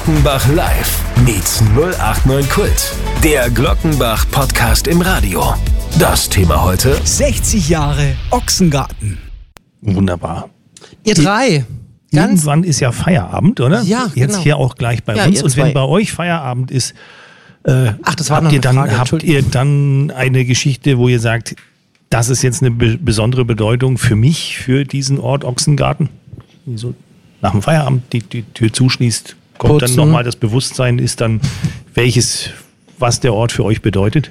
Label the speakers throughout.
Speaker 1: Glockenbach live meets 089 Kult. Der Glockenbach-Podcast im Radio. Das Thema heute:
Speaker 2: 60 Jahre Ochsengarten.
Speaker 3: Wunderbar.
Speaker 4: Ihr drei.
Speaker 3: Irgendwann ist ja Feierabend, oder?
Speaker 4: Ja,
Speaker 3: jetzt
Speaker 4: genau.
Speaker 3: hier auch gleich bei uns. Und wenn bei euch Feierabend ist,
Speaker 4: das war
Speaker 3: habt ihr dann eine Geschichte, wo ihr sagt, das ist jetzt eine besondere Bedeutung für mich, für diesen Ort Ochsengarten? So nach dem Feierabend die Tür zuschließt, kommt dann nochmal das Bewusstsein, ist dann was der Ort für euch bedeutet?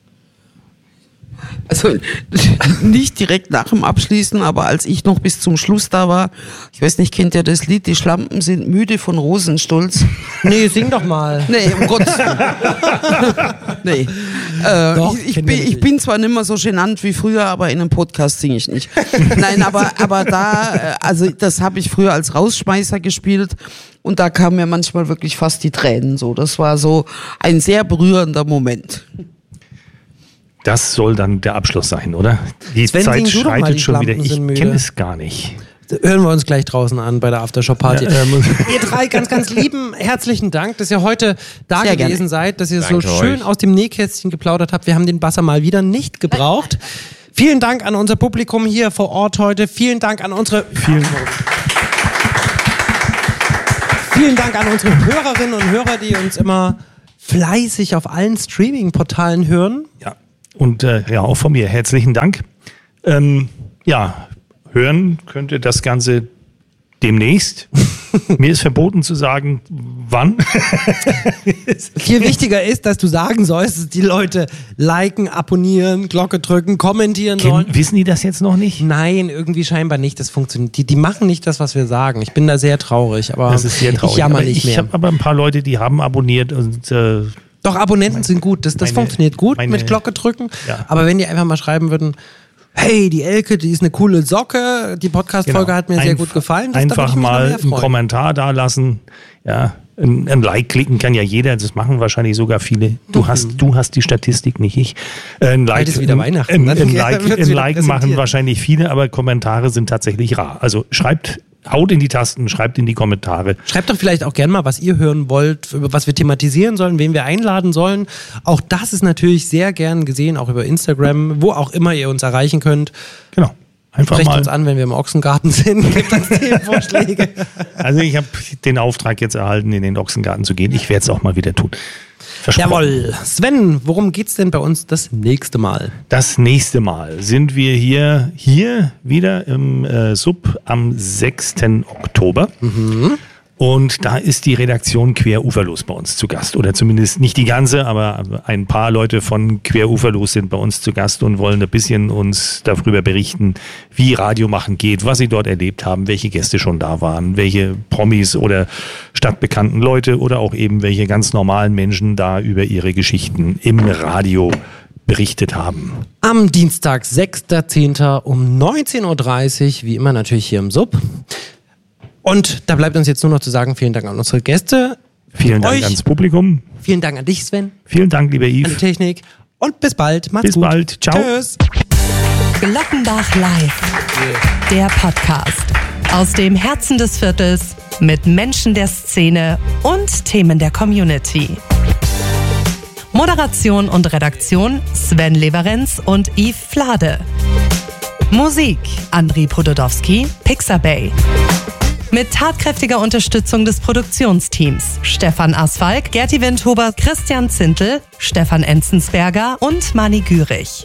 Speaker 5: Also nicht direkt nach dem Abschließen, aber als ich noch bis zum Schluss da war, ich weiß nicht, kennt ihr das Lied, die Schlampen sind müde von Rosenstolz?
Speaker 4: Nee, sing doch mal.
Speaker 5: Nee, um Gottes Willen. Nee.
Speaker 4: Doch,
Speaker 5: ich bin zwar nicht mehr so genannt wie früher, aber in einem Podcast singe ich nicht. Nein, aber da, also das habe ich früher als Rausschmeißer gespielt und da kamen mir manchmal wirklich fast die Tränen so. Das war so ein sehr berührender Moment.
Speaker 3: Das soll dann der Abschluss sein, oder? Die
Speaker 4: Sven,
Speaker 3: Zeit
Speaker 4: sing du doch mal,
Speaker 3: schreitet
Speaker 4: die
Speaker 3: schon wieder.
Speaker 4: Schlampen
Speaker 3: Ich kenne es gar nicht.
Speaker 4: Hören wir uns gleich draußen an bei der Aftershow-Party.
Speaker 3: Ja,
Speaker 4: ihr drei, ganz, ganz lieben, herzlichen Dank, dass ihr heute da
Speaker 5: Sehr
Speaker 4: gewesen
Speaker 5: gerne.
Speaker 4: seid, dass ihr
Speaker 3: Danke
Speaker 4: so schön
Speaker 3: euch.
Speaker 4: aus dem Nähkästchen geplaudert habt. Wir haben den Basser mal wieder nicht gebraucht. Vielen Dank an unser Publikum hier vor Ort heute. Vielen Dank an unsere Hörerinnen und Hörer, die uns immer fleißig auf allen Streaming-Portalen hören.
Speaker 3: Ja, und auch von mir herzlichen Dank. Hören könnte das Ganze demnächst. Mir ist verboten zu sagen, wann.
Speaker 4: Viel wichtiger ist, dass du sagen sollst, dass die Leute liken, abonnieren, Glocke drücken, kommentieren sollen.
Speaker 3: Wissen die das jetzt noch nicht?
Speaker 4: Nein, irgendwie scheinbar nicht. Das funktioniert. Die machen nicht das, was wir sagen. Ich bin da sehr traurig, aber
Speaker 3: Das ist sehr traurig.
Speaker 4: ich jammer nicht
Speaker 3: Ich
Speaker 4: mehr.
Speaker 3: habe aber ein paar Leute, die haben abonniert und
Speaker 4: Doch, Abonnenten sind gut. Das funktioniert gut mit Glocke drücken.
Speaker 3: Ja.
Speaker 4: Aber wenn die einfach mal schreiben würden, hey, die Elke, die ist eine coole Socke, die Podcast-Folge hat mir sehr gut gefallen. Da würde
Speaker 3: Einfach
Speaker 4: ich mich noch
Speaker 3: mal
Speaker 4: mehr
Speaker 3: einen
Speaker 4: freuen.
Speaker 3: Kommentar da lassen. Ja, ein Like klicken kann ja jeder, das machen wahrscheinlich sogar viele. Du hast die Statistik, nicht ich. Ein Like,
Speaker 4: Bald ist wieder Weihnachten.
Speaker 3: Ein
Speaker 4: Dann
Speaker 3: Like
Speaker 4: wird's wieder
Speaker 3: machen
Speaker 4: präsentiert.
Speaker 3: wahrscheinlich viele, aber Kommentare sind tatsächlich rar. Also haut in die Tasten, schreibt in die Kommentare.
Speaker 4: Schreibt doch vielleicht auch gerne mal, was ihr hören wollt, über was wir thematisieren sollen, wen wir einladen sollen. Auch das ist natürlich sehr gern gesehen, auch über Instagram, wo auch immer ihr uns erreichen könnt.
Speaker 3: Genau. Einfach
Speaker 4: Sprecht
Speaker 3: mal.
Speaker 4: uns an, wenn wir im Ochsengarten sind. Gebt uns Themenvorschläge.
Speaker 3: Also ich habe den Auftrag jetzt erhalten, in den Ochsengarten zu gehen. Ich werde es auch mal wieder tun. Versprochen.
Speaker 4: Jawohl. Sven, worum geht's denn bei uns das nächste Mal?
Speaker 3: Das nächste Mal sind wir hier wieder im Sub am 6. Oktober. Und da ist die Redaktion Queruferlos bei uns zu Gast. Oder zumindest nicht die ganze, aber ein paar Leute von Queruferlos sind bei uns zu Gast und wollen ein bisschen uns darüber berichten, wie Radio machen geht, was sie dort erlebt haben, welche Gäste schon da waren, welche Promis oder stadtbekannten Leute oder auch eben welche ganz normalen Menschen da über ihre Geschichten im Radio berichtet haben.
Speaker 4: Am Dienstag, 6.10. um 19.30 Uhr, wie immer natürlich hier im Sub. Und da bleibt uns jetzt nur noch zu sagen, vielen Dank an unsere Gäste.
Speaker 3: Vielen Dank
Speaker 4: euch.
Speaker 3: ans Publikum.
Speaker 4: Vielen Dank an dich, Sven,
Speaker 3: Vielen Dank, lieber
Speaker 4: an die
Speaker 3: Yves.
Speaker 4: Technik. Und bis bald. Macht's
Speaker 3: Bis
Speaker 4: gut.
Speaker 3: bald. Ciao.
Speaker 4: Tschüss.
Speaker 6: Glockenbach live. Der Podcast. Aus dem Herzen des Viertels mit Menschen der Szene und Themen der Community. Moderation und Redaktion Sven Leverenz und Yves Flade. Musik Andrei Pododowski, Pixabay. Mit tatkräftiger Unterstützung des Produktionsteams Stefan Asfalk, Gerti Windhuber, Christian Zintel, Stefan Enzensberger und Mani Gürich.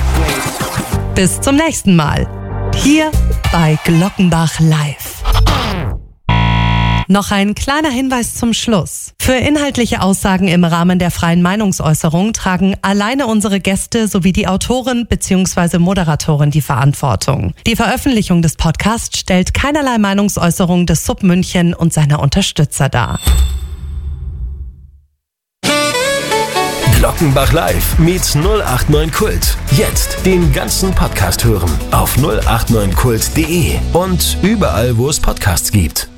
Speaker 6: Bis zum nächsten Mal. Hier bei Glockenbach Live. Noch ein kleiner Hinweis zum Schluss. Für inhaltliche Aussagen im Rahmen der freien Meinungsäußerung tragen alleine unsere Gäste sowie die Autorin bzw. Moderatorin die Verantwortung. Die Veröffentlichung des Podcasts stellt keinerlei Meinungsäußerung des Sub München und seiner Unterstützer dar.
Speaker 1: Glockenbach live meets 089 Kult. Jetzt den ganzen Podcast hören auf 089kult.de und überall, wo es Podcasts gibt.